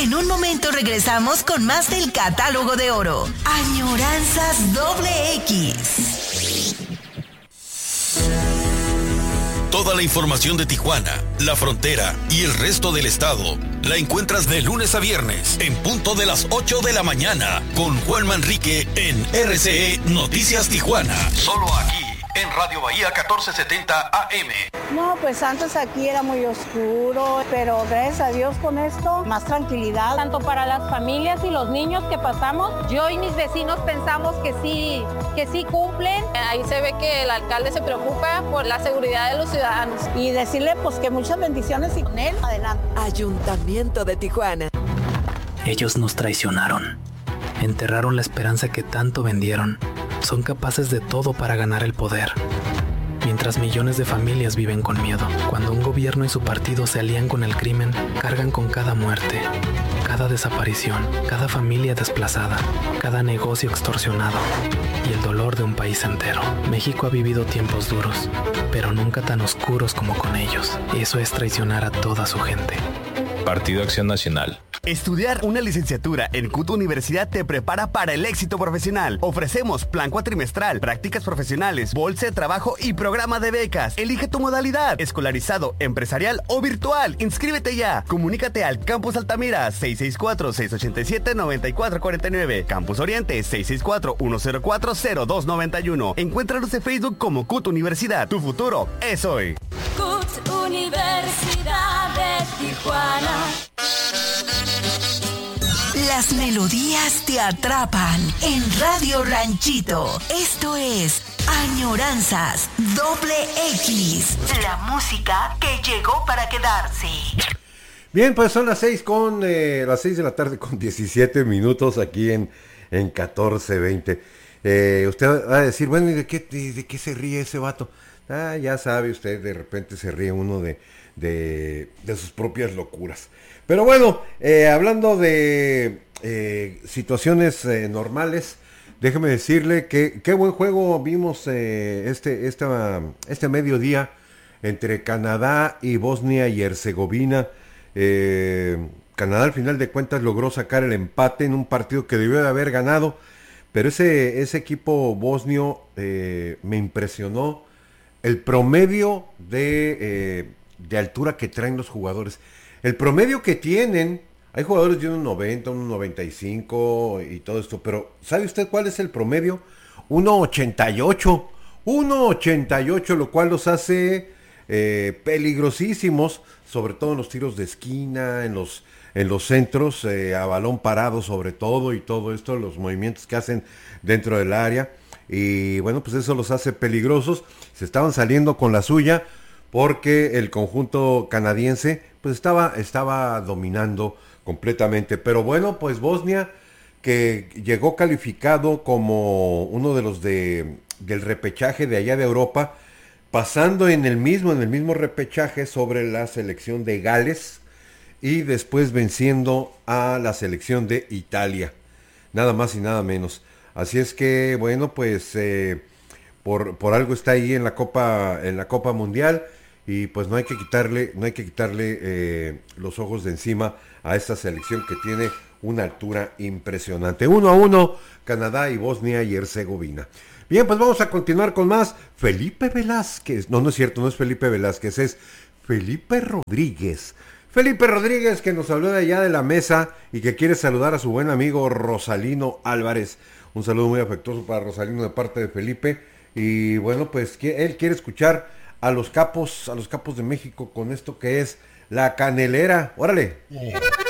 En un momento regresamos con más del Catálogo de Oro. Añoranzas XX. Toda la información de Tijuana, la frontera y el resto del estado la encuentras de lunes a viernes en punto de las 8 de la mañana con Juan Manrique en RCE Noticias Tijuana. Solo aquí en Radio Bahía 1470 AM. No, pues antes aquí era muy oscuro, pero gracias a Dios con esto, más tranquilidad. Tanto para las familias y los niños que pasamos, yo y mis vecinos pensamos que sí cumplen. Ahí se ve que el alcalde se preocupa por la seguridad de los ciudadanos. Y decirle pues que muchas bendiciones y con él, adelante. Ayuntamiento de Tijuana. Ellos nos traicionaron. Enterraron la esperanza que tanto vendieron. Son capaces de todo para ganar el poder. Mientras millones de familias viven con miedo. Cuando un gobierno y su partido se alían con el crimen, cargan con cada muerte, cada desaparición, cada familia desplazada, cada negocio extorsionado y el dolor de un país entero. México ha vivido tiempos duros, pero nunca tan oscuros como con ellos. Eso es traicionar a toda su gente. Partido Acción Nacional. Estudiar una licenciatura en CUT Universidad te prepara para el éxito profesional. Ofrecemos plan cuatrimestral, prácticas profesionales, bolsa de trabajo y programa de becas. Elige tu modalidad, escolarizado, empresarial o virtual. Inscríbete ya. Comunícate al Campus Altamira 664-687-9449. Campus Oriente 664-104-0291. Encuéntranos en Facebook como CUT Universidad. Tu futuro es hoy. CUT Universidad de Tijuana. Las melodías te atrapan en Radio Ranchito. Esto es Añoranzas XX. La música que llegó para quedarse. Bien, pues son las 6 de la tarde con 17 minutos aquí en 1420. Usted va a decir, bueno, ¿y de qué se ríe ese vato? Ya sabe usted, de repente se ríe uno de sus propias locuras. Pero bueno, hablando de situaciones normales, déjeme decirle que qué buen juego vimos este mediodía entre Canadá y Bosnia y Herzegovina. Canadá al final de cuentas logró sacar el empate en un partido que debió de haber ganado, pero ese equipo bosnio me impresionó el promedio de altura que traen los jugadores. El promedio que tienen, hay jugadores de 1.90, 1.95 y todo esto, pero ¿sabe usted cuál es el promedio? 1.88, lo cual los hace peligrosísimos, sobre todo en los tiros de esquina, en los centros, a balón parado sobre todo, y todo esto, los movimientos que hacen dentro del área, y bueno, pues eso los hace peligrosos. Se estaban saliendo con la suya, porque el conjunto canadiense pues estaba dominando completamente. Pero bueno, pues Bosnia, que llegó calificado como uno de los del repechaje de allá de Europa, pasando en el mismo repechaje sobre la selección de Gales y después venciendo a la selección de Italia, nada más y nada menos. Así es que bueno, pues por algo está ahí en la Copa Mundial. Y pues no hay que quitarle los ojos de encima a esta selección que tiene una altura impresionante. 1-1 Canadá y Bosnia y Herzegovina. Bien, pues vamos a continuar con más. Felipe Velázquez, no es cierto, no es Felipe Velázquez, es Felipe Rodríguez. Felipe Rodríguez, que nos habló de allá de la mesa y que quiere saludar a su buen amigo Rosalino Álvarez. Un saludo muy afectuoso para Rosalino de parte de Felipe. Y bueno, pues él quiere escuchar a los capos de México con esto que es la canelera. ¡Órale!